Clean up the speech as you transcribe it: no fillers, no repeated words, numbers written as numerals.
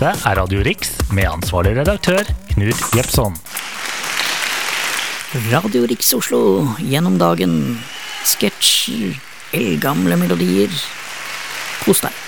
Dette Radio Rix med ansvarlig redaktør Knut Jepson. Radio Rix Oslo, gjennom dagen, sketsjer, eldgamle melodier. Kos deg.